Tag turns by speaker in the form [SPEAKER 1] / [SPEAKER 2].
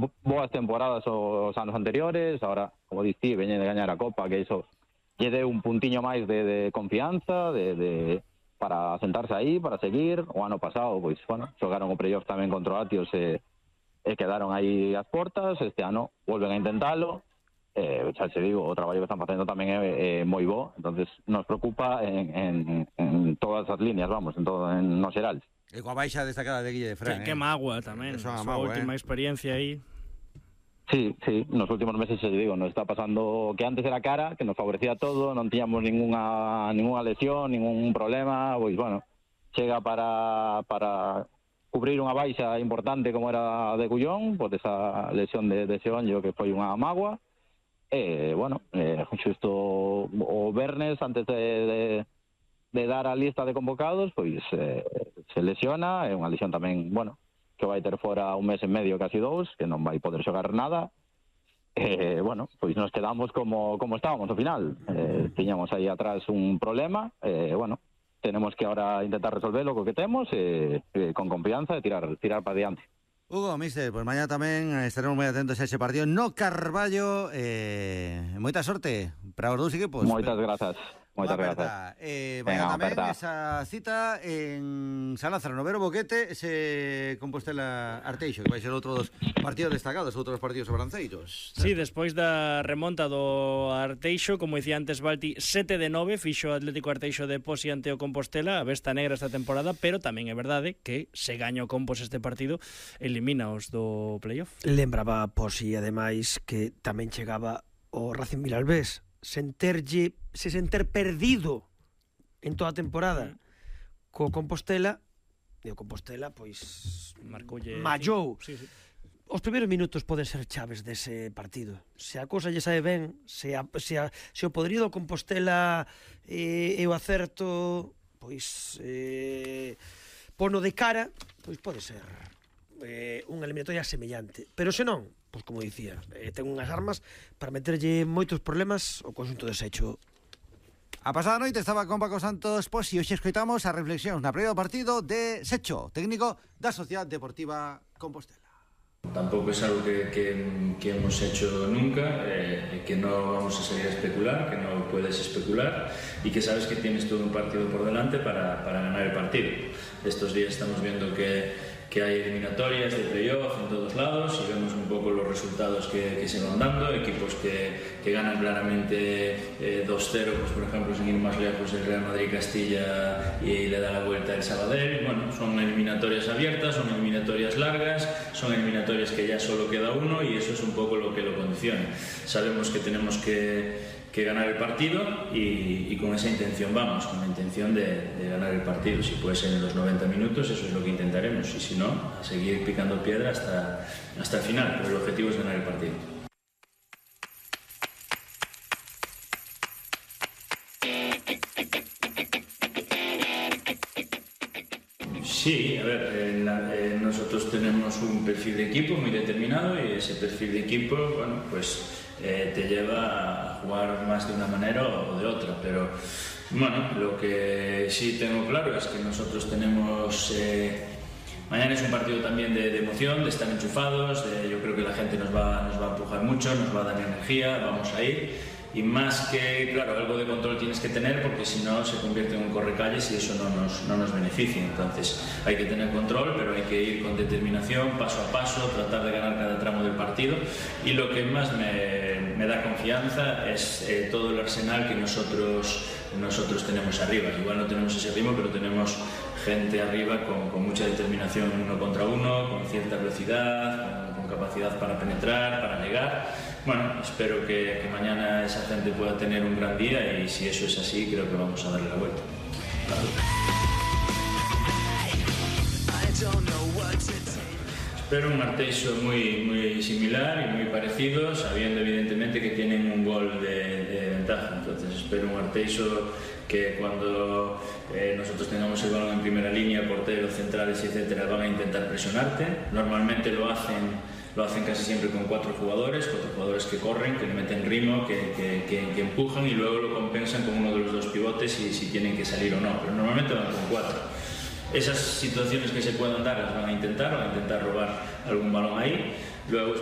[SPEAKER 1] boas temporadas os anos anteriores, ahora, como dicía, veñen de gañar a Copa, que iso lle deu un puntiño máis de confianza, para sentarse aí, para seguir. O ano pasado, pois, bueno, xogaron o playoff tamén contra o Atios e quedaron aí as portas. Este ano volven a intentalo. Xa se digo, o traballo que están facendo tamén é moi bo, entonces nos preocupa en todas as líneas, vamos, no xeral.
[SPEAKER 2] E coa baixa destacada de Guille de Fran.
[SPEAKER 3] Que magua tamén, a última experiencia aí.
[SPEAKER 1] Sí, nos últimos meses, se digo, nos está pasando que antes era cara, que nos favorecía todo, non tiñamos ninguna lesión, ningún problema, pois, bueno, chega para cubrir unha baixa importante como era a de Cullón, por esa lesión de Seonllo, que foi unha magua. Bueno, xusto o vernes, antes de dar a lista de convocados, pois se lesiona, é unha lesión tamén, bueno, que vai ter fora un mes e medio, casi 2, que non vai poder xogar nada. Bueno, pois nos quedamos como estábamos ao final. Tiñamos aí atrás un problema, bueno, tenemos que ahora intentar resolverlo co que temos, con confianza e tirar para diante.
[SPEAKER 2] Hugo, mister, pues mañá tamén estaremos moi atentos a ese partido no Carballo. Moita sorte para os dous equipos.
[SPEAKER 1] Moitas grazas. Moitas grazas.
[SPEAKER 2] Mañá tamén esa cita en San Lázaro, no Vero Boquete, ese Compostela Arteixo, que vai ser outro dos partidos destacados, outros partidos sobranceiros.
[SPEAKER 3] Sí, despois da remonta do Arteixo, como dicía antes Balti, 7-9 fixo o Atlético Arteixo de Posi ante o Compostela, a besta negra esta temporada, pero tamén é verdade que se gaña o Compos este partido, elimina-os do playoff.
[SPEAKER 4] Lembraba Posi, ademais, que tamén chegaba o Racing Vilalbés se sentir perdido en toda a temporada co Compostela, e o Compostela pois mallou.
[SPEAKER 3] Sí.
[SPEAKER 4] Os primeiros minutos poden ser chaves dese partido. Se a cousa lle sae ben, se o poderío do Compostela e o acerto pois pono de cara, pois pode ser unha eliminatoria semellante, pero se non, pois como dicía, ten unhas armas para meterlle moitos problemas ao conxunto de Secho.
[SPEAKER 2] A pasada noite estaba con Paco Santos Posi, hoxe escoitamos a reflexión na previa do partido de Secho, técnico da Sociedade Deportiva Compostela.
[SPEAKER 5] Tampoco es algo que hemos hecho nunca, que no vamos a salir a especular, que no puedes especular y que sabes que tienes todo un partido por delante para ganar el partido. Estos días estamos viendo que hay eliminatorias de playoff en todos lados y vemos un poco los resultados que se van dando, equipos que ganan claramente 2-0, pues por ejemplo sin ir más lejos el Real Madrid-Castilla y le da la vuelta el Sabadell. Bueno, son eliminatorias abiertas, son eliminatorias largas, son eliminatorias que ya solo queda uno y eso es un poco lo que lo condiciona. Sabemos que tenemos que ganar el partido y con esa intención vamos, con la intención de ganar el partido. Si puede ser en los 90 minutos, eso es lo que intentaremos, y si no, a seguir picando piedra hasta el final, pero el objetivo es ganar el partido. Sí, a ver, nosotros tenemos un perfil de equipo muy determinado y ese perfil de equipo, bueno, pues te lleva a jugar más de una manera o de otra, pero bueno, lo que sí tengo claro es que nosotros tenemos mañana es un partido también de emoción, de estar enchufados, yo creo que la gente nos va a empujar mucho, nos va a dar energía, vamos a ir. Y más que, claro, algo de control tienes que tener porque si no se convierte en un correcalles y eso no nos beneficia. Entonces hay que tener control, pero hay que ir con determinación, paso a paso, tratar de ganar cada tramo del partido. Y lo que más me da confianza es todo el arsenal que nosotros tenemos arriba. Igual no tenemos ese ritmo, pero tenemos gente arriba con mucha determinación uno contra uno, con cierta velocidad, con capacidad para penetrar, para llegar. Bueno, espero que mañana esa gente pueda tener un gran día y si eso es así, creo que vamos a darle la vuelta. Espero un Arteixo muy similar y muy parecido, sabiendo evidentemente que tienen un gol de ventaja. Entonces espero un Arteixo que cuando nosotros tengamos el balón en primera línea, porteros, centrales, etcétera, van a intentar presionarte. Normalmente lo hacen casi siempre con 4 jugadores que corren, que le meten ritmo, que empujan y luego lo compensan con uno de los 2 pivotes si tienen que salir o no, pero normalmente van con 4. Esas situaciones que se puedan dar las van a intentar robar algún balón ahí. Luego